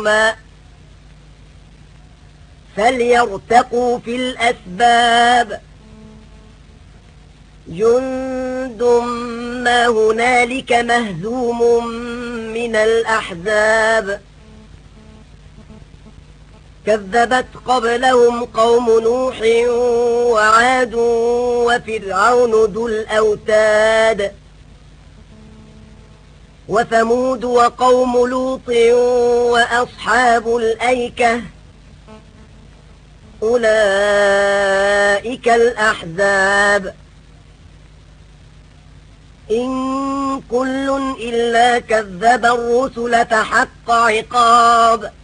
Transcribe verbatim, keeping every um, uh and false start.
قوما فليرتقوا في الأسباب جند ما هنالك مهزوم من الأحزاب كذبت قبلهم قوم نوح وعاد وفرعون ذو الأوتاد وثمود وقوم لوط وأصحاب الأيكة أولئك الأحزاب إن كل إلا كذب الرسل فحق عقاب